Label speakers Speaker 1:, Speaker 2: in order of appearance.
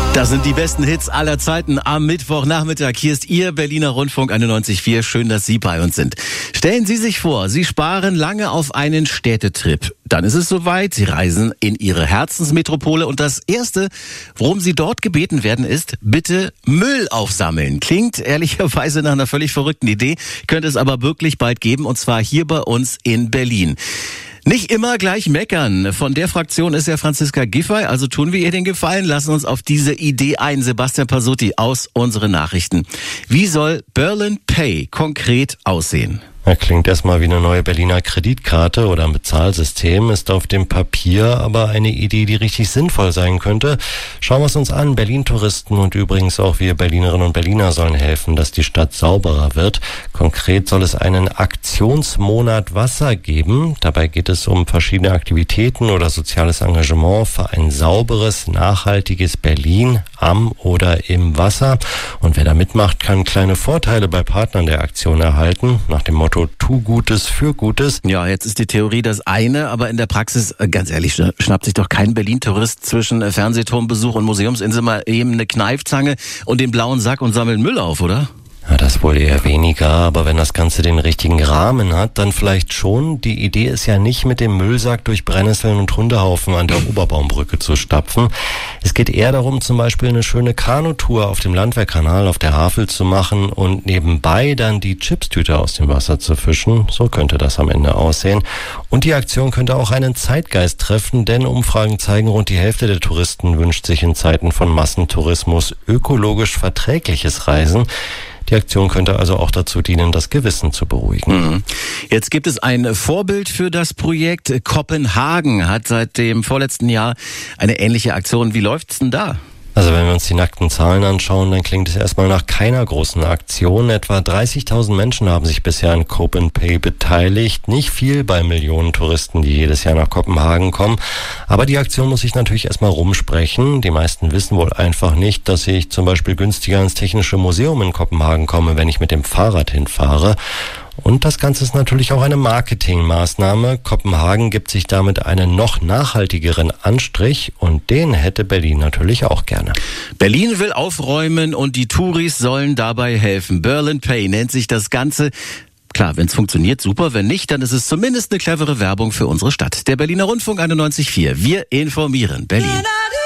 Speaker 1: Das sind die besten Hits aller Zeiten am Mittwochnachmittag. Hier ist Ihr Berliner Rundfunk 91.4. Schön, dass Sie bei uns sind. Stellen Sie sich vor, Sie sparen lange auf einen Städtetrip. Dann ist es soweit. Sie reisen in Ihre Herzensmetropole und das Erste, worum Sie dort gebeten werden, ist, bitte Müll aufsammeln. Klingt ehrlicherweise nach einer völlig verrückten Idee, könnte es aber wirklich bald geben, und zwar hier bei uns in Berlin. Nicht immer gleich meckern. Von der Fraktion ist ja Franziska Giffey, also tun wir ihr den Gefallen, lassen uns auf diese Idee ein. Sebastian Pasutti aus unseren Nachrichten. Wie soll Berlin Pay konkret aussehen?
Speaker 2: Klingt erstmal wie eine neue Berliner Kreditkarte oder ein Bezahlsystem, ist auf dem Papier aber eine Idee, die richtig sinnvoll sein könnte. Schauen wir es uns an. Berlin-Touristen und übrigens auch wir Berlinerinnen und Berliner sollen helfen, dass die Stadt sauberer wird. Konkret soll es einen Aktionsmonat Wasser geben. Dabei geht es um verschiedene Aktivitäten oder soziales Engagement für ein sauberes, nachhaltiges Berlin am oder im Wasser. Und wer da mitmacht, kann kleine Vorteile bei Partnern der Aktion erhalten. Nach dem Motto, tu Gutes für Gutes.
Speaker 1: Ja, jetzt ist die Theorie das eine, aber in der Praxis, ganz ehrlich, schnappt sich doch kein Berlin-Tourist zwischen Fernsehturmbesuch und Museumsinsel mal eben eine Kneifzange und den blauen Sack und sammelt Müll auf, oder?
Speaker 2: Ja, das wohl eher weniger, aber wenn das Ganze den richtigen Rahmen hat, dann vielleicht schon. Die Idee ist ja nicht, mit dem Müllsack durch Brennnesseln und Hundehaufen an der Oberbaumbrücke zu stapfen. Es geht eher darum, zum Beispiel eine schöne Kanutour auf dem Landwehrkanal auf der Havel zu machen und nebenbei dann die Chipstüte aus dem Wasser zu fischen. So könnte das am Ende aussehen. Und die Aktion könnte auch einen Zeitgeist treffen, denn Umfragen zeigen, rund die Hälfte der Touristen wünscht sich in Zeiten von Massentourismus ökologisch verträgliches Reisen. Die Aktion könnte also auch dazu dienen, das Gewissen zu beruhigen.
Speaker 1: Jetzt gibt es ein Vorbild für das Projekt. Kopenhagen hat seit dem vorletzten Jahr eine ähnliche Aktion. Wie läuft's denn da?
Speaker 2: Also wenn wir uns die nackten Zahlen anschauen, dann klingt es erstmal nach keiner großen Aktion. Etwa 30.000 Menschen haben sich bisher an Copen Pay beteiligt. Nicht viel bei Millionen Touristen, die jedes Jahr nach Kopenhagen kommen. Aber die Aktion muss sich natürlich erstmal rumsprechen. Die meisten wissen wohl einfach nicht, dass ich zum Beispiel günstiger ins Technische Museum in Kopenhagen komme, wenn ich mit dem Fahrrad hinfahre. Und das Ganze ist natürlich auch eine Marketingmaßnahme. Kopenhagen gibt sich damit einen noch nachhaltigeren Anstrich und den hätte Berlin natürlich auch gerne.
Speaker 1: Berlin will aufräumen und die Touris sollen dabei helfen. Berlin Pay nennt sich das Ganze. Klar, wenn es funktioniert, super. Wenn nicht, dann ist es zumindest eine clevere Werbung für unsere Stadt. Der Berliner Rundfunk 91.4. Wir informieren Berlin.